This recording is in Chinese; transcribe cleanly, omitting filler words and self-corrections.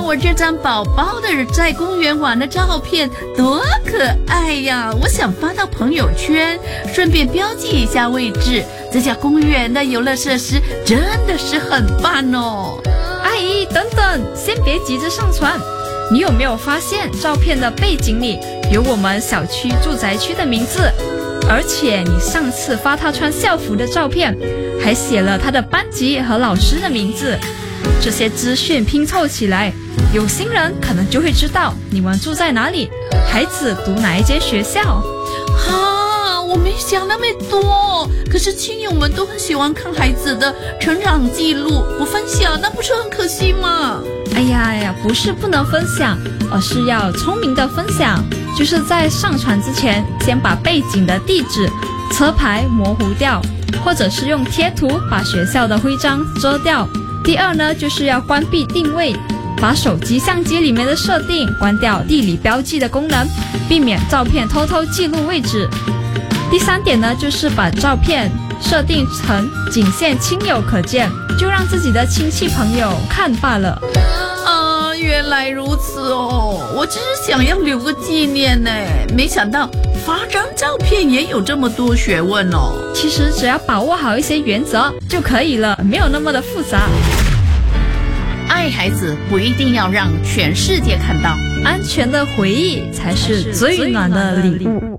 我这张宝宝的在公园玩的照片，多可爱呀！我想发到朋友圈，顺便标记一下位置。这家公园的游乐设施真的是很棒哦。 阿姨，等等，先别急着上传。你有没有发现照片的背景里有我们小区住宅区的名字？而且你上次发他穿校服的照片，还写了他的班级和老师的名字。这些资讯拼凑起来，有心人可能就会知道你们住在哪里，孩子读哪一间学校。 我没想那么多，可是亲友们都很喜欢看孩子的成长记录，不分享那不是很可惜吗？ 哎呀，不是不能分享，而是要聪明的分享，就是在上传之前先把背景的地址、车牌模糊掉，或者是用贴图把学校的徽章遮掉。第二呢，就是要关闭定位，把手机相机里面的设定关掉地理标记的功能，避免照片偷偷记录位置。第三点呢，就是把照片设定成仅限亲友可见，就让自己的亲戚朋友看罢了。 原来如此哦，我只是想要留个纪念呢，没想到发张照片也有这么多学问哦。 其实只要把握好一些原则就可以了，没有那么的复杂。 爱孩子不一定要让全世界看到， 安全的回忆才是最暖的礼物。